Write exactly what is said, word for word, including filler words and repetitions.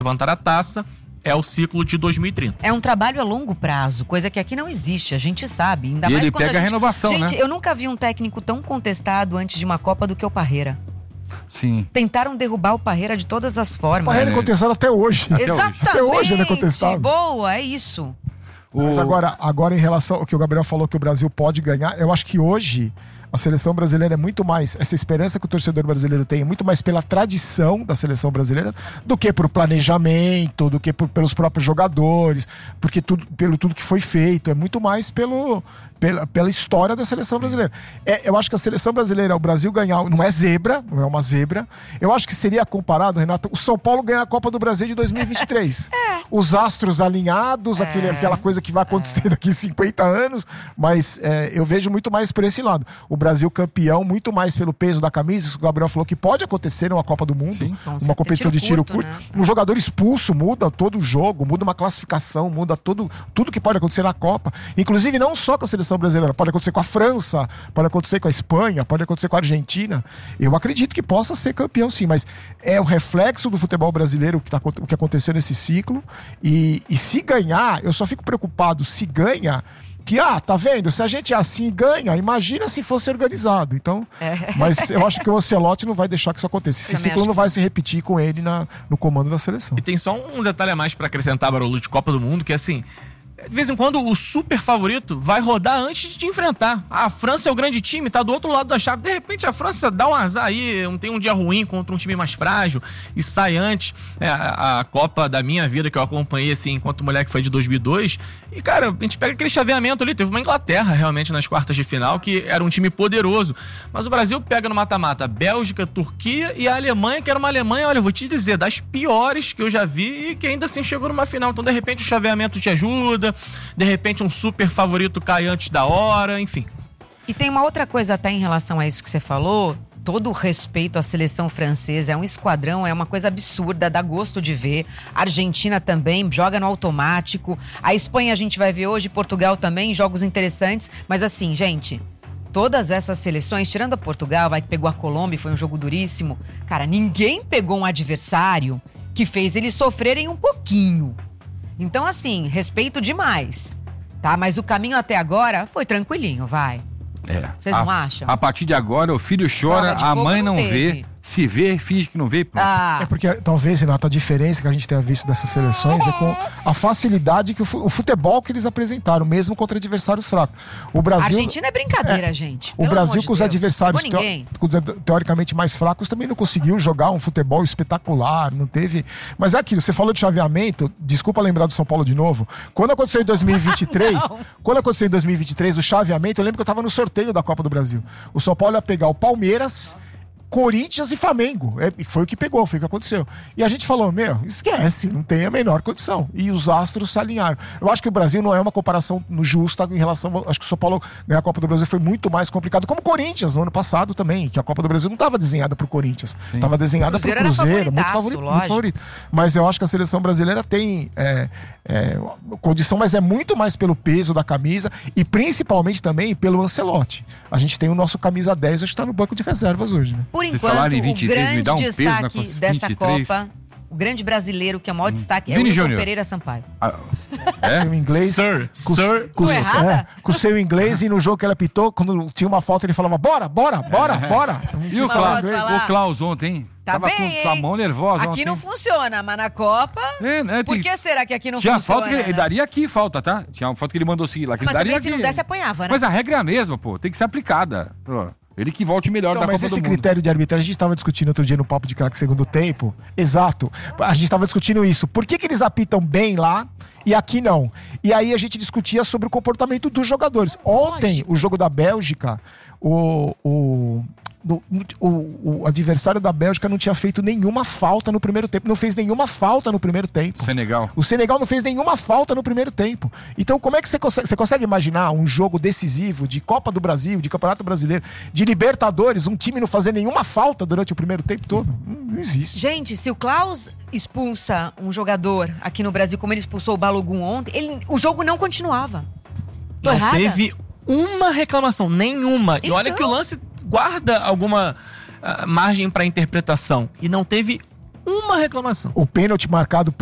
levantar a taça, é o ciclo de dois mil e trinta. É um trabalho a longo prazo, coisa que aqui não existe, a gente sabe. Ainda e mais ele quando pega a, a, gente... a renovação, gente, né? eu nunca vi um técnico tão contestado antes de uma Copa do que o Parreira. Sim. Tentaram derrubar o Parreira de todas as formas. O Parreira é contestado até hoje. Exatamente. Até hoje ele é contestado. Boa, é isso. Mas agora, agora em relação ao que o Gabriel falou que o Brasil pode ganhar, eu acho que hoje a seleção brasileira é muito mais, essa esperança que o torcedor brasileiro tem, é muito mais pela tradição da seleção brasileira do que por planejamento, do que por, pelos próprios jogadores, porque tudo, pelo tudo que foi feito, é muito mais pelo, pela, pela história da seleção brasileira. É, eu acho que a seleção brasileira, o Brasil ganhar, não é zebra, não é uma zebra, eu acho que seria comparado, Renata, o São Paulo ganhar a Copa do Brasil de dois mil e vinte e três. É. Os astros alinhados, é. aquele, aquela coisa que vai acontecer é. daqui a cinquenta anos, mas é, eu vejo muito mais por esse lado. O Brasil campeão, muito mais pelo peso da camisa, o Gabriel falou que pode acontecer numa Copa do Mundo, Sim, uma competição tiro de tiro curto, curto. Né? Um jogador expulso muda todo o jogo, muda uma classificação, muda todo, tudo que pode acontecer na Copa, inclusive não só com a seleção brasileira, pode acontecer com a França, pode acontecer com a Espanha, pode acontecer com a Argentina. Eu acredito que possa ser campeão sim, mas é o reflexo do futebol brasileiro o que, tá, o que aconteceu nesse ciclo, e, e se ganhar, eu só fico preocupado se ganha que, ah, tá vendo? Se a gente é assim e ganha, imagina se fosse organizado. Então, é. Mas eu acho que o Ancelotti não vai deixar que isso aconteça. Esse ciclo não vai se repetir com ele na, no comando da seleção. E tem só um detalhe a mais pra acrescentar, Barolo, de Copa do Mundo, que é assim, de vez em quando o super favorito vai rodar antes de te enfrentar. A França é o grande time, tá do outro lado da chave. De repente a França dá um azar aí, tem um dia ruim contra um time mais frágil e sai antes. É, a, a Copa da minha vida que eu acompanhei assim, enquanto moleque, foi de dois mil e dois. E cara, a gente pega aquele chaveamento ali. Teve uma Inglaterra realmente nas quartas de final, que era um time poderoso. Mas o Brasil pega no mata-mata Bélgica, Turquia e a Alemanha, que era uma Alemanha, olha, eu vou te dizer, das piores que eu já vi e que ainda assim chegou numa final. Então de repente o chaveamento te ajuda. De repente um super favorito cai antes da hora, enfim. E tem uma outra coisa até em relação a isso que você falou. Todo o respeito à seleção francesa, é um esquadrão, é uma coisa absurda, dá gosto de ver. A Argentina também joga no automático. A Espanha a gente vai ver hoje, Portugal também, jogos interessantes. Mas assim, gente, todas essas seleções, tirando a Portugal, vai que pegou a Colômbia, foi um jogo duríssimo. Cara, ninguém pegou um adversário que fez eles sofrerem um pouquinho. Então, assim, respeito demais, tá? Mas o caminho até agora foi tranquilinho, vai. É. Vocês não acham? A partir de agora, o filho chora, a mãe não, não vê. Se vê, finge que não vê. Ah. É porque talvez, Renato, a diferença que a gente tenha visto dessas seleções é com a facilidade que o futebol que eles apresentaram, mesmo contra adversários fracos. O Brasil, a Argentina é brincadeira, é, gente. O Brasil com os Deus. adversários teo, teoricamente mais fracos também não conseguiu jogar um futebol espetacular, não teve... Mas é aquilo, você falou de chaveamento, desculpa lembrar do São Paulo de novo. Quando aconteceu em dois mil e vinte e três, quando aconteceu em dois mil e vinte e três o chaveamento, eu lembro que eu tava no sorteio da Copa do Brasil. O São Paulo ia pegar o Palmeiras, Corinthians e Flamengo, é, foi o que pegou, foi o que aconteceu. E a gente falou, meu, esquece, não tem a menor condição. E os astros se alinharam. Eu acho que o Brasil não é uma comparação justa em relação, acho que o São Paulo ganhar a Copa do Brasil foi muito mais complicado, como o Corinthians no ano passado também, que a Copa do Brasil não estava desenhada pro Corinthians, estava desenhada pro Cruzeiro, muito favorito, muito favorito. Mas eu acho que a seleção brasileira tem é, é, condição, mas é muito mais pelo peso da camisa e principalmente também pelo Ancelotti. A gente tem o nosso camisa dez, hoje está no banco de reservas hoje, né? Por enquanto, o grande um destaque dessa Copa, o grande brasileiro que é o maior destaque, Vini é o Wilton Pereira Sampaio. Ah, é? O inglês, Sir, com, Sir. Com, com, é, com o seu inglês, e no jogo que ele apitou, quando tinha uma falta, ele falava, bora, bora, bora, é. bora. E o Klaus, o Klaus ontem, tá tava bem, com a mão nervosa. Aqui ontem. Não funciona, mas na Copa, é, né, por tem... que será que aqui não tinha funciona? Tinha falta que ele né? daria aqui falta, tá? Tinha uma foto que ele mandou seguir lá. Que mas ele daria também se aqui. não desse, apanhava, né? Mas a regra é a mesma, pô, tem que ser aplicada. Pô. Ele que volte melhor então, da Copa do Mundo. Mas esse critério de arbitragem, a gente estava discutindo outro dia no Papo de Craque Segundo Tempo. Exato. A gente estava discutindo isso. Por que que eles apitam bem lá e aqui não? E aí a gente discutia sobre o comportamento dos jogadores. Ontem, Lógico. o jogo da Bélgica, o... o Do, o, o adversário da Bélgica não tinha feito nenhuma falta no primeiro tempo. Não fez nenhuma falta no primeiro tempo. Senegal. O Senegal não fez nenhuma falta no primeiro tempo. Então como é que você consegue, você consegue imaginar um jogo decisivo de Copa do Brasil, de Campeonato Brasileiro, de Libertadores, um time não fazer nenhuma falta durante o primeiro tempo todo? Não, não existe. Gente, se o Klaus expulsa um jogador aqui no Brasil, como ele expulsou o Balogun ontem, ele, o jogo não continuava. Tô não errada? teve uma reclamação, nenhuma. Então... E olha que o lance guarda alguma uh, margem para interpretação. E não teve uma reclamação. O pênalti marcado